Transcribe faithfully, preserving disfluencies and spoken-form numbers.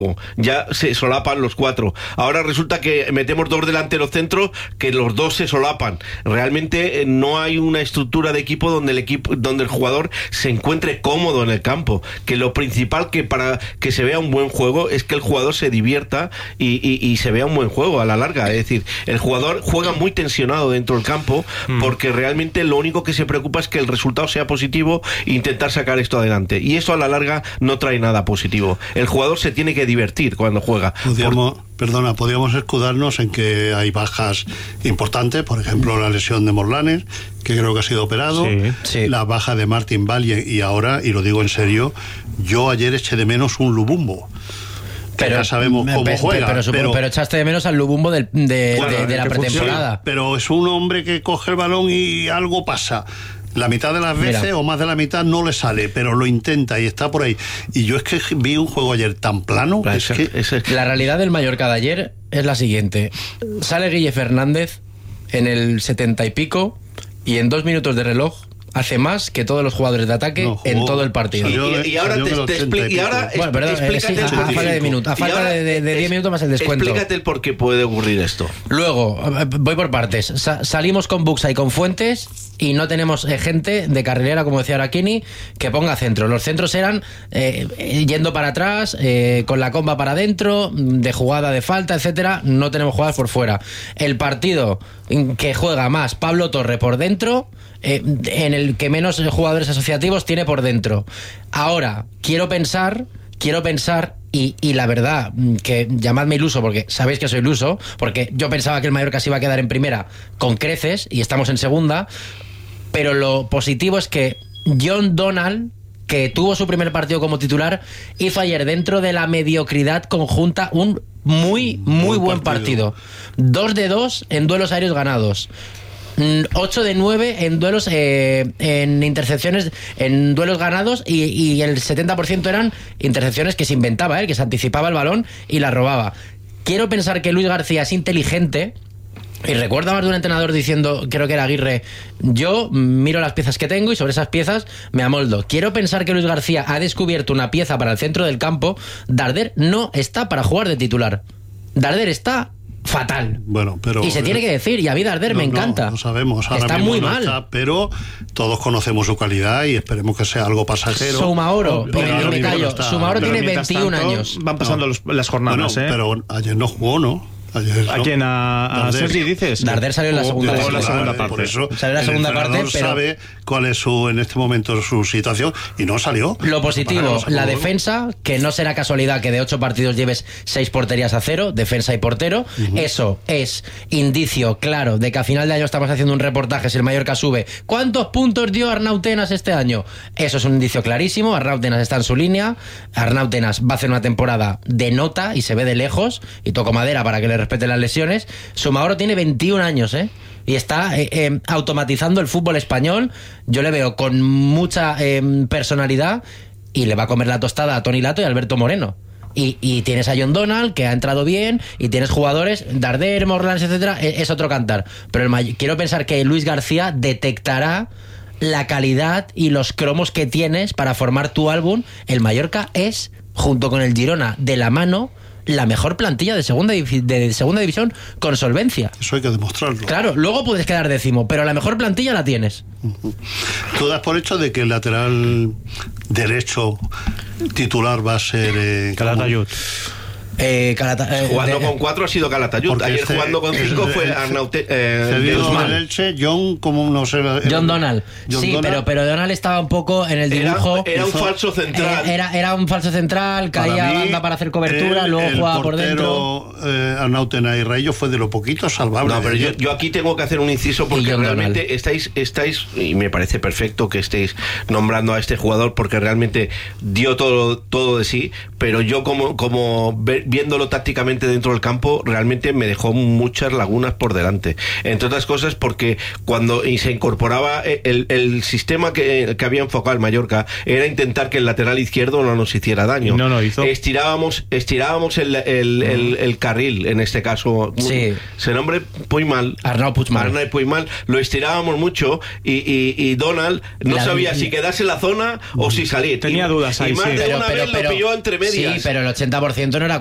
ya se solapan los cuatro. Ahora resulta que metemos dos delanteros centros que los dos se solapan. Realmente no hay una estructura de equipo donde el equipo, donde el jugador se encuentre cómodo en el campo. Que lo principal que para que se vea un buen juego es que el jugador se divierta y, y, y se vea un buen juego a la larga. Es decir, el jugador juega muy tensionado dentro del campo porque realmente lo único que se preocupa es que el resultado sea positivo e intentar sacar esto adelante. Y eso a la larga no trae nada positivo. El jugador se tiene que divertir cuando juega. Podríamos, por... Perdona, podríamos escudarnos en que hay bajas importantes, por ejemplo la lesión de Morlanes, que creo que ha sido operado, sí, sí. La baja de Martín Valle, y ahora, y lo digo en serio, yo ayer eché de menos un Lubumbo. Pero ya sabemos cómo pe, juega. Pero, pero, pero, pero echaste de menos al Lubumbo del, de, bueno, de, de la pretemporada. Sí, pero es un hombre que coge el balón y algo pasa. La mitad de las veces, Mira. o más de la mitad, no le sale, pero lo intenta y está por ahí. Y yo es que vi un juego ayer tan plano. Es ese, que... ese. La realidad del Mallorca de ayer es la siguiente. Sale Guille Fernández en el setenta y pico y en dos minutos de reloj hace más que todos los jugadores de ataque no, en todo el partido. Y, y, y ahora te, te expli- y ahora bueno, perdón, explícate eh, sí, a, a falta de minutos, a falta de, de, de diez minutos más el descuento. Explícate el por qué puede ocurrir esto. Luego, voy por partes. Sa- salimos con Buxa y con Fuentes y no tenemos eh, gente de carrilera, como decía Araquini, que ponga centro. Los centros eran eh, yendo para atrás, eh, con la comba para adentro, de jugada de falta, etcétera. No tenemos jugadas por fuera. El partido que juega más Pablo Torre por dentro, eh, en el que menos jugadores asociativos tiene por dentro. Ahora, quiero pensar, quiero pensar, y, y la verdad, que llamadme iluso, porque sabéis que soy iluso, porque yo pensaba que el Mallorca se iba a quedar en primera con creces, y estamos en segunda, pero lo positivo es que John Donald, que tuvo su primer partido como titular, hizo ayer dentro de la mediocridad conjunta un muy, muy buen, buen partido. Dos de dos en duelos aéreos ganados. ocho de nueve en duelos, eh, en intercepciones, en duelos ganados, y, y el setenta por ciento eran intercepciones que se inventaba él, que se anticipaba el balón y la robaba. Quiero pensar que Luis García es inteligente. Y recuerdo más de un entrenador diciendo, creo que era Aguirre, yo miro las piezas que tengo y sobre esas piezas me amoldo. Quiero pensar que Luis García ha descubierto una pieza para el centro del campo. Darder no está para jugar de titular. Darder está fatal. Bueno, pero y se tiene que decir, y a mí Darder no, me encanta. No, no sabemos. Ahora está muy no mal. Está, pero todos conocemos su calidad y esperemos que sea algo pasajero. Soumaoro, no, pero, me callo. Está, Soumaoro tiene veintiún tanto, años. Van pasando no. los, las jornadas, bueno, ¿eh? Pero ayer no jugó, ¿no? Ayer, ¿A quién? ¿A, a Sergi dices? Darder salió en la segunda, o, o la segunda parte. parte. Por eso salió en la segunda parte, pero sabe cuál es su en este momento su situación y no salió. Lo positivo, la defensa, que no será casualidad que de ocho partidos lleves seis porterías a cero, defensa y portero. Uh-huh. Eso es indicio claro de que a final de año estamos haciendo un reportaje si el Mallorca sube. ¿Cuántos puntos dio Arnau Tenas este año? Eso es un indicio clarísimo. Arnau Tenas está en su línea. Arnau Tenas va a hacer una temporada de nota y se ve de lejos, y toco madera para que le respeten las lesiones. Soumaoro tiene veintiún años, ¿eh? Y está eh, eh, automatizando el fútbol español. Yo le veo con mucha eh, personalidad, y le va a comer la tostada a Toni Lato y a Alberto Moreno. Y, y tienes a John Donald, que ha entrado bien, y tienes jugadores, Darder, Morlans, etcétera, es, es otro cantar. Pero el May- quiero pensar que Luis García detectará la calidad y los cromos que tienes para formar tu álbum. El Mallorca es, junto con el Girona, de la mano, la mejor plantilla de segunda, de segunda división con solvencia. Eso hay que demostrarlo. Claro, luego puedes quedar décimo, pero la mejor plantilla la tienes. Uh-huh. Tú das por hecho de que el lateral derecho titular va a ser eh, Calatayud. Eh, Calata, eh, jugando de, con cuatro ha sido Calatayud. Ayer este, jugando con cinco este, fue Arnau eh, de Elche, John, como no sé, el, John Donald. John sí, Donald. pero pero Donald estaba un poco en el dibujo. Era, era un falso central. Eh, era, era un falso central, caía a banda para hacer cobertura, el, luego el jugaba por dentro. Eh, Arnau Tenas y Rayo fue de lo poquito salvable. No, pero yo, yo aquí tengo que hacer un inciso porque realmente Donald. estáis, estáis, y me parece perfecto que estéis nombrando a este jugador porque realmente dio todo, todo de sí, pero yo como, como viéndolo tácticamente dentro del campo, realmente me dejó muchas lagunas por delante. Entre otras cosas porque cuando se incorporaba el, el sistema que, que había enfocado el Mallorca era intentar que el lateral izquierdo no nos hiciera daño. No lo hizo. Estirábamos, estirábamos el, el, el, el carril, en este caso. Sí. Se nombre Puigmal. Arnau Puigmal. Arnau Puigmal. Lo estirábamos mucho y, y, y Donald no la, sabía si quedarse en la zona o si salir. Tenía y, dudas ahí, y más sí. de pero, una pero, vez pero, lo pilló entre medias. Sí, pero el ochenta por ciento no era